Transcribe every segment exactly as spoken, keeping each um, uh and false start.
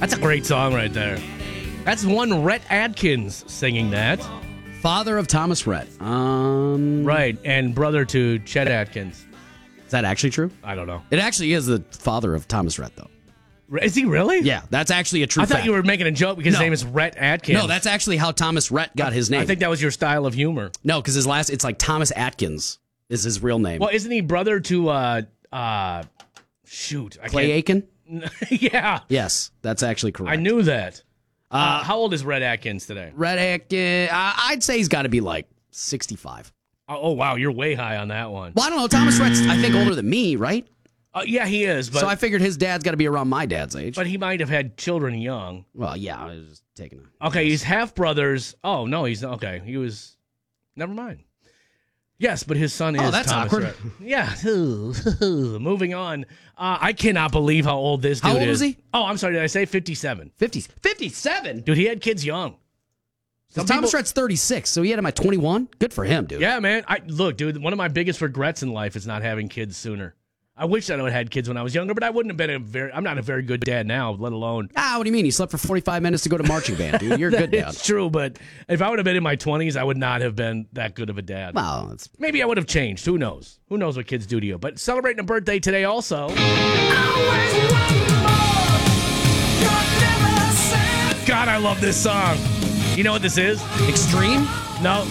That's a great song right there. That's one Rhett Adkins singing that. Father of Thomas Rhett. Um, right, and brother to Chet Atkins. Is that actually true? I don't know. It actually is the father of Thomas Rhett, though. Is he really? Yeah, that's actually a true I thought fact. you were making a joke because No. his name is Rhett Atkins. No, that's actually how Thomas Rhett got his name. I think that was your style of humor. No, because his last, it's like Thomas Atkins is his real name. Well, isn't he brother to, uh, uh, shoot. I Clay Aiken? can't... yeah. Yes, that's actually correct. I knew that. Uh, Uh, how old is Rhett Atkins today? Rhett Atkins, uh, I'd say he's got to be like sixty-five. Oh, oh, wow, you're way high on that one. Well, I don't know. Thomas Rhett's, I think, older than me, right? Uh, yeah, he is. But, so I figured his dad's got to be around my dad's age. but he might have had children young. Well, yeah, I was just taking a... Okay, he's half brothers. Oh, no, he's okay. He was. Never mind. Yes, but his son is. Oh, that's Thomas awkward. Rhett. Yeah. Moving on. Uh, I cannot believe how old this dude is. How old is he? Oh, I'm sorry. Did I say fifty-seven? fifty, fifty-seven? Dude, he had kids young. Some Thomas people- Rhett's thirty-six, so he had him at twenty-one? Good for him, dude. Yeah, man. I look, dude. One of my biggest regrets in life is not having kids sooner. I wish that I would have had kids when I was younger, but I wouldn't have been a very. I'm not a very good dad now, let alone. Ah, what do you mean? You slept for forty-five minutes to go to marching band, dude. You're a good dad. It's true, but if I would have been in my twenties, I would not have been that good of a dad. Well, it's... Maybe I would have changed. Who knows? Who knows what kids do to you? But celebrating a birthday today also. God, I love this song. You know what this is? Extreme? No.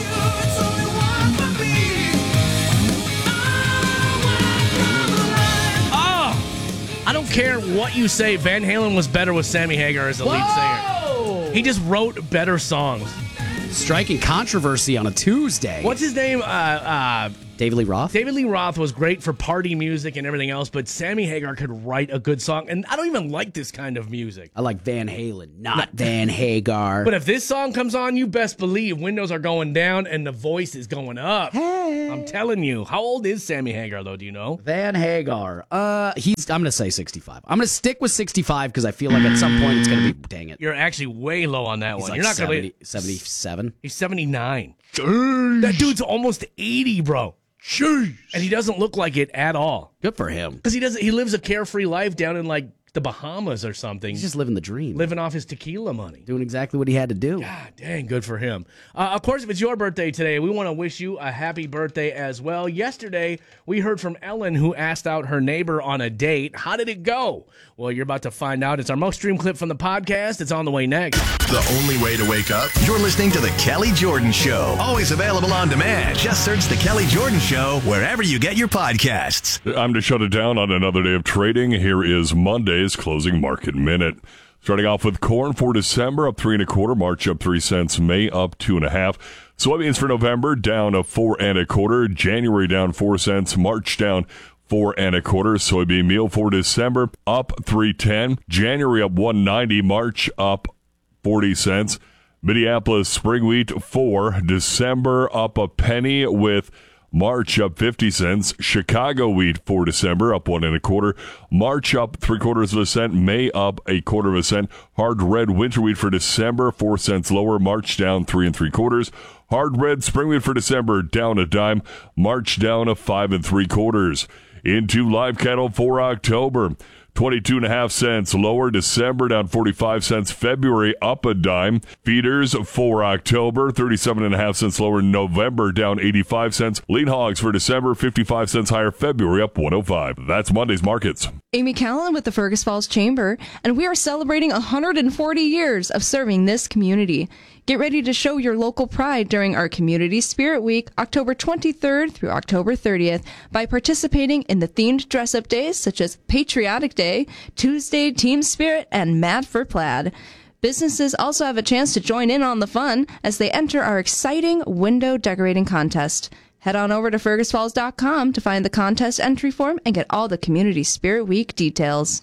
Oh! I don't care what you say. Van Halen was better with Sammy Hagar as the lead singer. He just wrote better songs. Striking controversy on a Tuesday. What's his name? Uh, uh, David Lee Roth? David Lee Roth was great for party music and everything else, but Sammy Hagar could write a good song. And I don't even like this kind of music. I like Van Halen, not Van Hagar. But if this song comes on, you best believe windows are going down and the voice is going up. Hey. I'm telling you. How old is Sammy Hagar, though? Do you know? Van Hagar. Uh, he's. I'm gonna say sixty-five. I'm gonna stick with sixty-five because I feel like at some point it's gonna be. Dang it. You're actually way low on that He's one. like You're not seventy, going to seventy-seven. He's seventy-nine. Jeez. That dude's almost eighty, bro. Jeez. And he doesn't look like it at all. Good for him. Because he doesn't. He lives a carefree life down in like the Bahamas or something. He's just living the dream. living off his tequila money. Doing exactly what he had to do. God dang, good for him. Uh, of course, if it's your birthday today, we want to wish you a happy birthday as well. Yesterday, we heard from Ellen, who asked out her neighbor on a date. How did it go? Well, you're about to find out. It's our most streamed clip from the podcast. It's on the way next. The only way to wake up? You're listening to The Kelly Jordan Show. Always available on demand. Just search The Kelly Jordan Show wherever you get your podcasts. I'm to shut it down on another day of trading. Here is Monday's closing market minute. Starting off with corn for December, up three and a quarter. March up three cents. May up two and a half. Soybeans for November down a four and a quarter. January down four cents. March down four and a quarter. Soybean meal for December up three ten. January up one ninety. March up forty cents. Minneapolis spring wheat four. December up a penny with March up fifty cents. Chicago wheat for December up one and a quarter. March up three quarters of a cent. May up a quarter of a cent. Hard red winter wheat for December four cents lower. March down three and three quarters. Hard red spring wheat for December down a dime. March down a five and three quarters. Into live cattle for October. twenty-two and a half cents lower. December down forty-five cents. February up a dime. Feeders for October, thirty-seven and a half cents lower. November down eighty-five cents. Lean hogs for December, fifty-five cents higher. February up one oh five. That's Monday's markets. Amy Callan with the Fergus Falls Chamber, and we are celebrating one hundred forty years of serving this community. Get ready to show your local pride during our Community Spirit Week, October twenty-third through October thirtieth, by participating in the themed dress-up days such as Patriotic Day, Tuesday Team Spirit, and Mad for Plaid. Businesses also have a chance to join in on the fun as they enter our exciting window decorating contest. Head on over to fergus falls dot com to find the contest entry form and get all the Community Spirit Week details.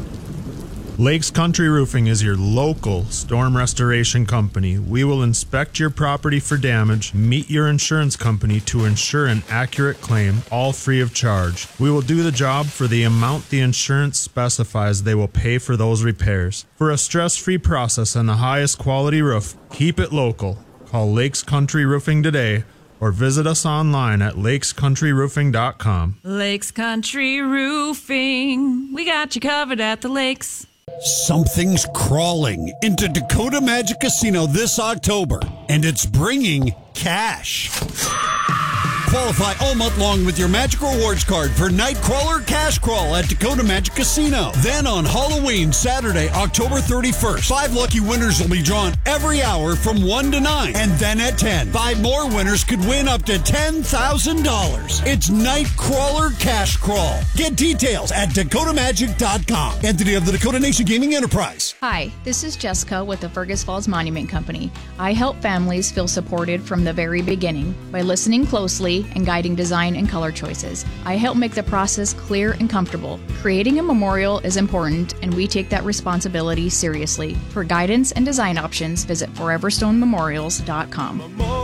Lakes Country Roofing is your local storm restoration company. We will inspect your property for damage, meet your insurance company to ensure an accurate claim, all free of charge. We will do the job for the amount the insurance specifies they will pay for those repairs. For a stress-free process and the highest quality roof, keep it local. Call Lakes Country Roofing today or visit us online at lakes country roofing dot com. Lakes Country Roofing. We got you covered at the lakes. Something's crawling into Dakota Magic Casino this October, and it's bringing cash. Qualify all month long with your Magic Rewards card for Nightcrawler Cash Crawl at Dakota Magic Casino. Then on Halloween, Saturday, October thirty-first, five lucky winners will be drawn every hour from one to nine. And then at ten, five more winners could win up to ten thousand dollars. It's Nightcrawler Cash Crawl. Get details at dakota magic dot com. Entity of the Dakota Nation Gaming Enterprise. Hi, this is Jessica with the Fergus Falls Monument Company. I help families feel supported from the very beginning by listening closely and guiding design and color choices. I help make the process clear and comfortable. Creating a memorial is important, and we take that responsibility seriously. For guidance and design options, visit forever stone memorials dot com.